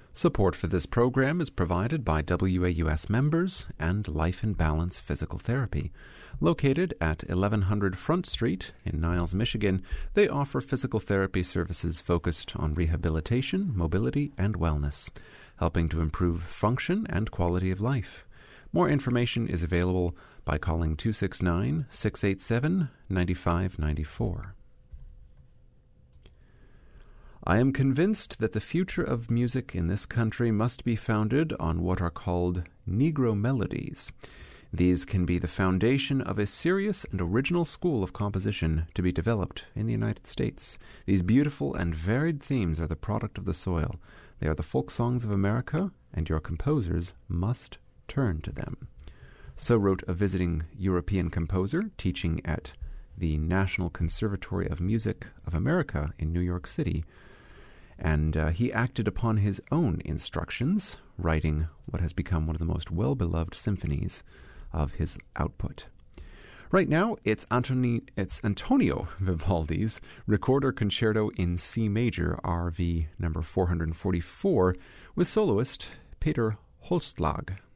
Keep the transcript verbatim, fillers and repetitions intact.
Support for this program is provided by W A U S members and Life in Balance Physical Therapy. Located at eleven hundred Front Street in Niles, Michigan, they offer physical therapy services focused on rehabilitation, mobility, and wellness, helping to improve function and quality of life. More information is available by calling two six nine, six eight seven, nine five nine four. I am convinced that the future of music in this country must be founded on what are called Negro melodies. These can be the foundation of a serious and original school of composition to be developed in the United States. These beautiful and varied themes are the product of the soil. They are the folk songs of America, and your composers must turn to them. So wrote a visiting European composer teaching at the National Conservatory of Music of America in New York City. And uh, he acted upon his own instructions, writing what has become one of the most well-beloved symphonies of his output. Right now, it's, Antoni- it's Antonio Vivaldi's Recorder Concerto in C Major, R V number four forty-four, with soloist Peter Holstlag.